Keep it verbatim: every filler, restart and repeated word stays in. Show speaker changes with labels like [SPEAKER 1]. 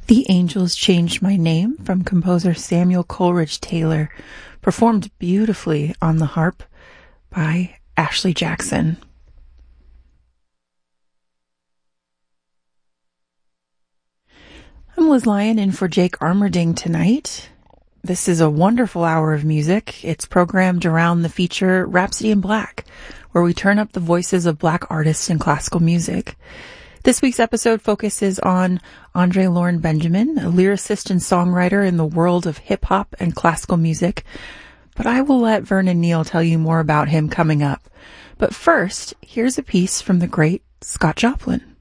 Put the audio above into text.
[SPEAKER 1] The Angels Changed My Name from composer Samuel Coleridge Taylor, performed beautifully on the harp by Ashley Jackson. I'm Liz Lyon in for Jake Armerding tonight. This is a wonderful hour of music. It's programmed around the feature Rhapsody in Black, where we turn up the voices of Black artists in classical music. This week's episode focuses on Andre Lauren Benjamin, a lyricist and songwriter in the world of hip-hop and classical music. But I will let Vernon Neal tell you more about him coming up. But first, here's a piece from the great Scott Joplin.